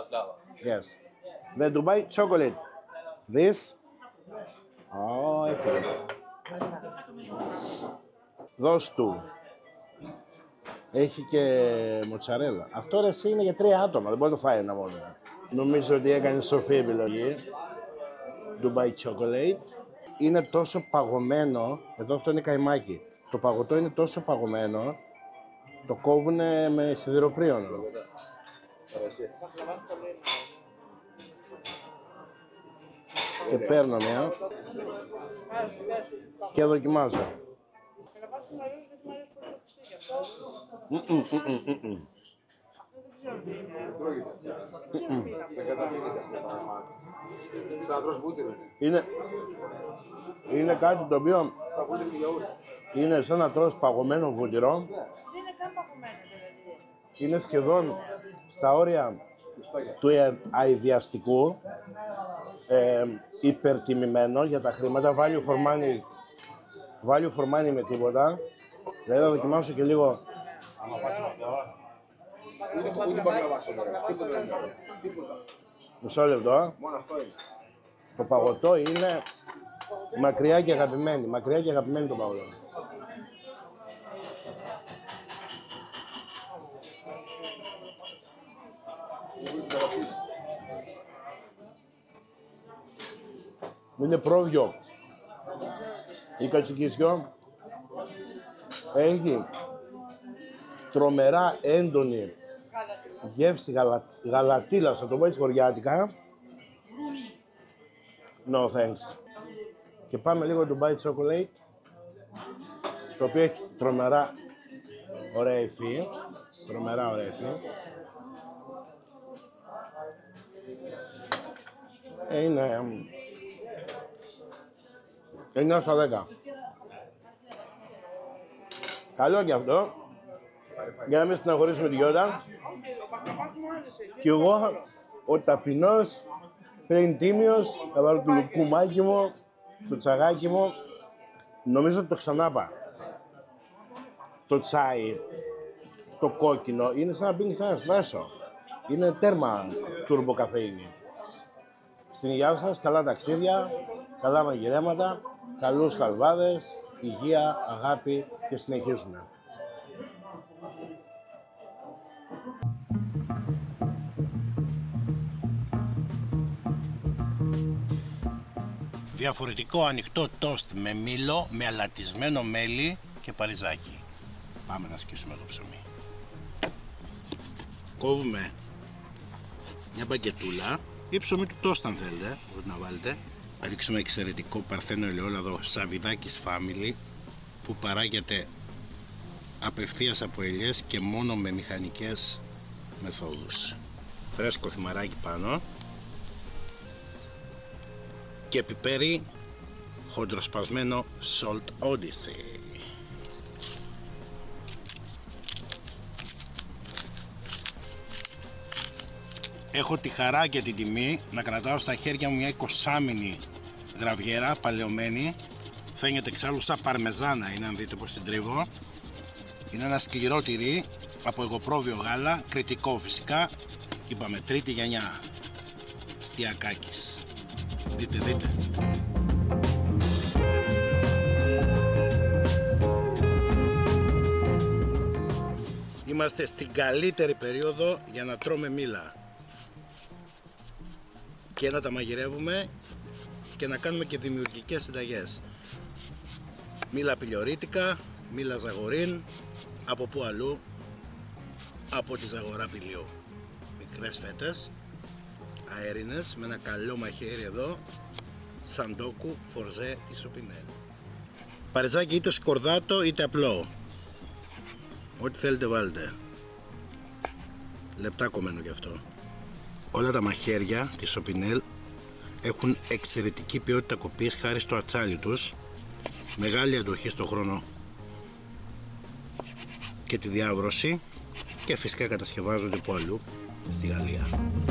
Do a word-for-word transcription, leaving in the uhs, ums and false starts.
Yes. The Dubai chocolate. This. Oh, έφυγε. Δώσ' του. Έχει και μοτσαρέλα. Αυτό ρε εσύ είναι για τρία άτομα, δεν μπορεί να το φάει ένα μόνο. Νομίζω ότι έκανε σοφή επιλογή. Dubai chocolate. Είναι τόσο παγωμένο, εδώ αυτό είναι καϊμάκι. Το παγωτό είναι τόσο παγωμένο, το κόβουνε με σιδηροπρίωνο. Και παίρνω μια και δοκιμάζω. Είναι, είναι κάτι το οποίο είναι σαν να τρως παγωμένο βούτυρο. Δεν είναι καν παγωμένο δηλαδή. Είναι σχεδόν στα όρια του αηδιαστικού, ε, υπερτιμημένο για τα χρήματα, value for money, value for money με τίποτα. Δηλαδή θα δοκιμάσω και λίγο. Μισό λεπτό. Το παγωτό είναι μακριά και αγαπημένη, μακριά και αγαπημένη το παγωτό. Είναι πρόβιο. Η κατσικισιό έχει τρομερά έντονη γεύση γαλα... γαλατήλας, θα το πω έτσι χωριάτικα. No thanks. Και πάμε λίγο Dubai chocolate, το οποίο έχει τρομερά ωραία υφή. Τρομερά ωραία υφή. Είναι εννιά στα δέκα. Καλό και αυτό. Για να μην στεναχωρήσουμε τη Γιώτα. Και εγώ, ο ταπεινός, πριν τίμιος, θα βάλω το λουκουμάκι μου, το τσαγάκι μου. Νομίζω ότι το ξανάπα. Το τσάι, το κόκκινο, είναι σαν να πίνεις ένα εσπρέσο. Είναι τέρμα τούρμπο καφέινη. Στην υγεία σας, καλά ταξίδια, καλά μαγειρέματα, καλούς χαλβάδες, υγεία, αγάπη και συνεχίζουμε. Διαφορετικό ανοιχτό τόστ με μήλο, με αλατισμένο μέλι και παριζάκι. Πάμε να σκίσουμε το ψωμί. Κόβουμε μια μπαγκετούλα ή ψωμί του τόστ αν θέλετε, μπορείτε να βάλετε. Ρίξουμε εξαιρετικό παρθένο ελαιόλαδο Σαβιδάκης Family που παράγεται απευθείας από ελιές και μόνο με μηχανικές μεθόδους. Φρέσκο θυμαράκι πάνω και πιπέρι χοντροσπασμένο Salt Odyssey. Έχω τη χαρά και την τιμή να κρατάω στα χέρια μου μια εικοσάμινη γραβιέρα παλαιωμένη. Φαίνεται εξάλλου σαν παρμεζάνα, είναι, αν δείτε πως την τρίβω. Είναι ένα σκληρό τυρί από εγωπρόβιο γάλα, κριτικό φυσικά. Είπαμε τρίτη γενιά Στιακάκης. Δείτε, δείτε. Είμαστε στην καλύτερη περίοδο για να τρώμε μήλα. Και να τα μαγειρεύουμε και να κάνουμε και δημιουργικές συνταγές. Μήλα πηλιορίτικα, μήλα ζαγορίν, από πού αλλού, από τη Ζαγορά Πηλίου. Μικρές φέτες, αέρινες, με ένα καλό μαχαίρι εδώ, σαντόκου φορζέ τη Σοπινέλ. Παρεζάκι είτε σκορδάτο είτε απλό. Ό,τι θέλετε βάλτε. Λεπτά κομμένο γι' αυτό. Όλα τα μαχαίρια της Σοπινέλ έχουν εξαιρετική ποιότητα κοπής χάρη στο ατσάλι τους, μεγάλη αντοχή στο χρόνο και τη διάβρωση και φυσικά κατασκευάζονται από αλλού στη Γαλλία.